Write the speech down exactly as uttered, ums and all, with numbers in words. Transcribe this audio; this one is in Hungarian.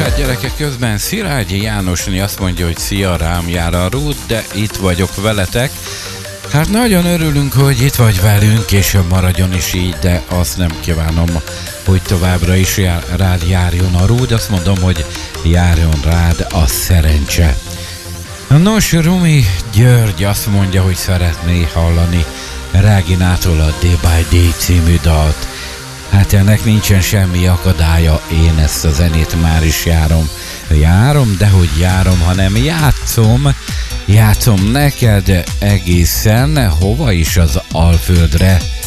hát gyerekek, közben Szilágyi Jánosné azt mondja, hogy szia, rám jár a rút, de itt vagyok veletek. Hát nagyon örülünk, hogy itt vagy velünk, és maradjon is így, de azt nem kívánom, hogy továbbra is jár, rád járjon a rúd, azt mondom, hogy járjon rád a szerencse. Nos, Rumi György azt mondja, hogy szeretné hallani Reginától a Day by Day című dalt. Hát ennek nincsen semmi akadálya, én ezt a zenét már is járom. Járom, de hogy járom, hanem játszom. Játszom neked egészen hova is az Alföldre.